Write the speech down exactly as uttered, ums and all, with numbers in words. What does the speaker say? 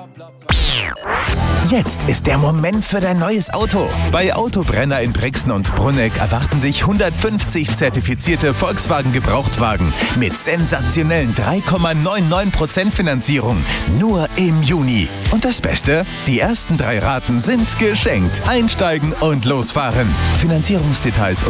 Jetzt ist der Moment für dein neues Auto. Bei Autobrenner in Brixen und Brunegg erwarten dich hundertfünfzig zertifizierte Volkswagen-Gebrauchtwagen mit sensationellen drei Komma neunundneunzig Prozent Finanzierung. Nur im Juni. Und das Beste? Die ersten drei Raten sind geschenkt. Einsteigen und losfahren. Finanzierungsdetails